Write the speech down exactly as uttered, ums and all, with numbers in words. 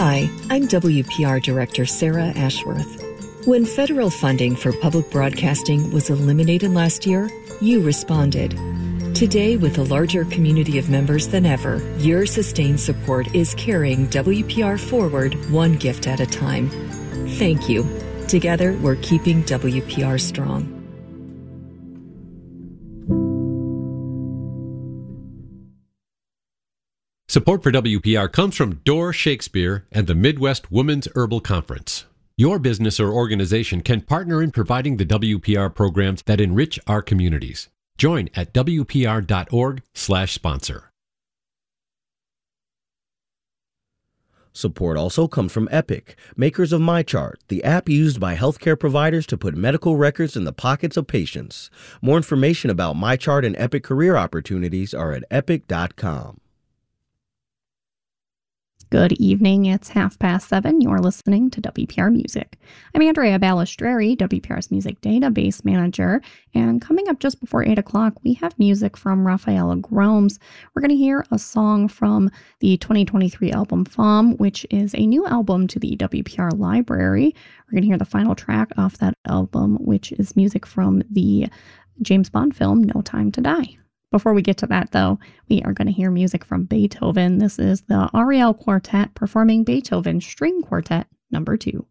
Hi, I'm W P R Director Sarah Ashworth. When federal funding for public broadcasting was eliminated last year, you responded. Today, with a larger community of members than ever, your sustained support is carrying W P R forward one gift at a time. Thank you. Together, we're keeping W P R strong. Support for W P R comes from Door Shakespeare and the Midwest Women's Herbal Conference. Your business or organization can partner in providing the W P R programs that enrich our communities. Join at W P R dot org slash sponsor. Support also comes from Epic, makers of MyChart, the app used by healthcare providers to put medical records in the pockets of patients. More information about MyChart and Epic career opportunities are at epic dot com. Good evening. It's half past seven. You're listening to W P R Music. I'm Andrea Balistreri, W P R's Music Database Manager. And coming up just before eight o'clock, we have music from Rafaela Gromes. We're going to hear a song from the twenty twenty-three album F O M, which is a new album to the W P R library. We're going to hear the final track off that album, which is music from the James Bond film No Time to Die. Before we get to that, though, we are going to hear music from Beethoven. This is the Ariel Quartet performing Beethoven String Quartet number two.